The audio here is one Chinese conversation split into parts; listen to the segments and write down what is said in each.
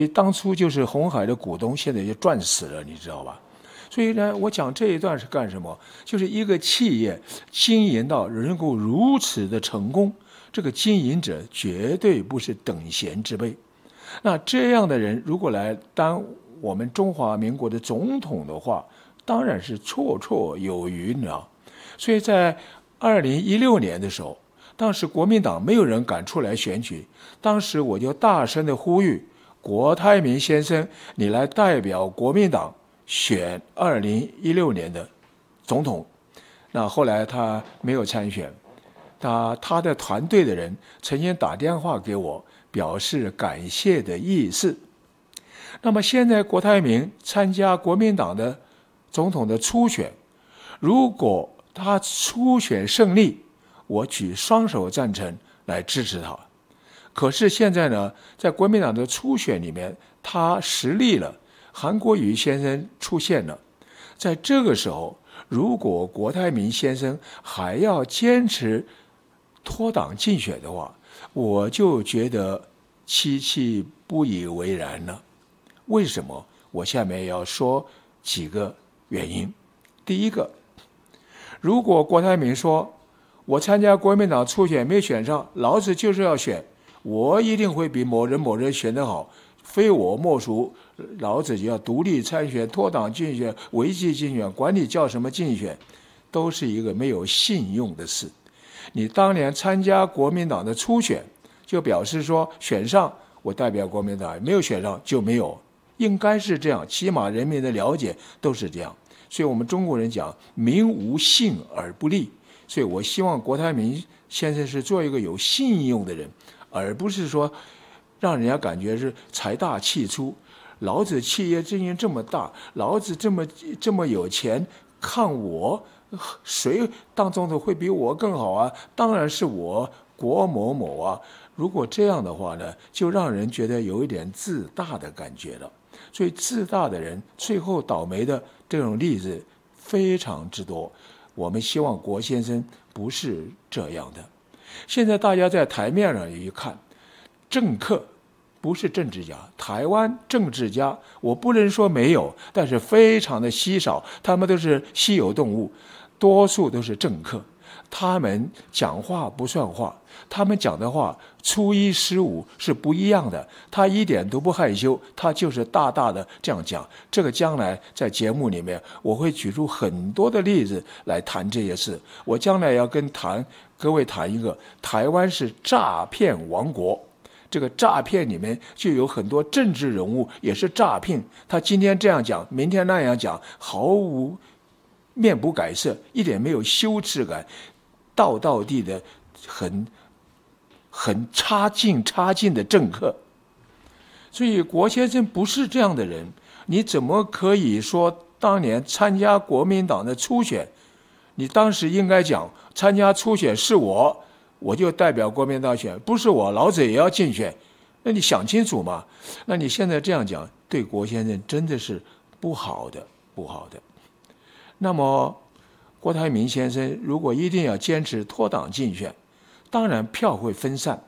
当初就是鸿海的股东，现在就赚死了，你知道吧？所以呢，我讲这一段是干什么？就是一个企业经营到能够如此的成功，这个经营者绝对不是等闲之辈。那这样的人如果来当我们中华民国的总统的话，当然是绰绰有余了。所以在2016年的时候，当时国民党没有人敢出来选举，当时我就大声的呼吁郭台铭先生，你来代表国民党选2016年的总统。那后来他没有参选，他的团队的人曾经打电话给我，表示感谢的意思。那么现在郭台铭参加国民党的总统的初选，如果他初选胜利，我举双手赞成来支持他。可是现在呢，在国民党的初选里面，他失利了，韩国瑜先生出现了。在这个时候，如果郭台铭先生还要坚持脱党竞选的话，我就觉得戚戚不以为然了。为什么？我下面要说几个原因。第一个，如果郭台铭说我参加国民党初选没选上，老子就是要选，我一定会比某人某人选得好，非我莫属，老子就要独立参选、脱党竞选、违纪竞选，管你叫什么竞选，都是一个没有信用的事。你当年参加国民党的初选，就表示说选上我代表国民党，没有选上就没有，应该是这样，起码人民的了解都是这样。所以我们中国人讲民无信而不立，所以我希望郭台铭先生是做一个有信用的人，而不是说让人家感觉是财大气粗。老子企业经营这么大，老子这么有钱，看我谁当总统会比我更好啊？当然是我郭某某啊！如果这样的话呢，就让人觉得有一点自大的感觉了。所以自大的人最后倒霉的这种例子非常之多。我们希望郭先生不是这样的。现在大家在台面上一看，政客不是政治家，台湾政治家我不能说没有，但是非常的稀少，他们都是稀有动物，多数都是政客。他们讲话不算话，他们讲的话初一十五是不一样的，他一点都不害羞，他就是大大的这样讲。这个将来在节目里面我会举出很多的例子来谈这些事。我将来要跟各位谈一个，台湾是诈骗王国，这个诈骗里面就有很多政治人物也是诈骗，他今天这样讲，明天那样讲，毫无面不改色，一点没有羞耻感，道地的很差劲的政客。所以郭先生不是这样的人，你怎么可以说当年参加国民党的初选，你当时应该讲参加初选是我就代表国民党选，不是我老子也要竞选，那你想清楚嘛？那你现在这样讲，对郭先生真的是不好的。那么郭台铭先生如果一定要坚持脱党竞选，当然票会分散，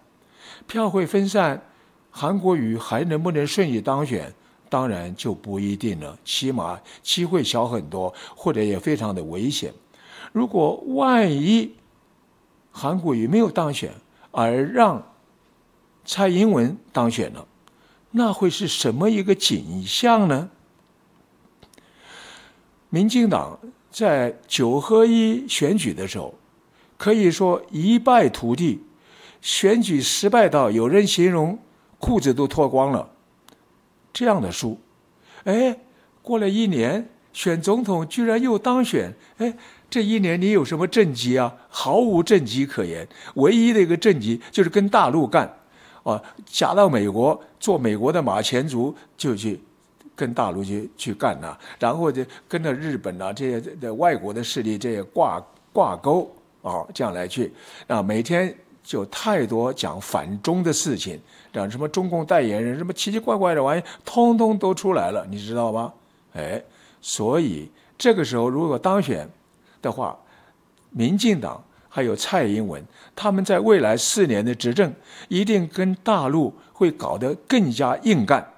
韩国瑜还能不能顺利当选，当然就不一定了，起码机会小很多，或者也非常的危险。如果万一韩国瑜没有当选，而让蔡英文当选了，那会是什么一个景象呢？民进党在9合1选举的时候，可以说一败涂地，选举失败到有人形容裤子都脱光了，这样的输。过了1年，选总统居然又当选，这1年你有什么政绩啊？毫无政绩可言，唯一的一个政绩就是跟大陆干，嫁到美国做美国的马前卒，就去跟大陆去干呐，然后就跟着日本啊这些的外国的势力这些挂钩这样来去每天就太多讲反中的事情，讲什么中共代言人，什么奇奇怪怪的玩意，通通都出来了，你知道吗？所以这个时候如果当选的话，民进党还有蔡英文，他们在未来4年的执政，一定跟大陆会搞得更加硬干。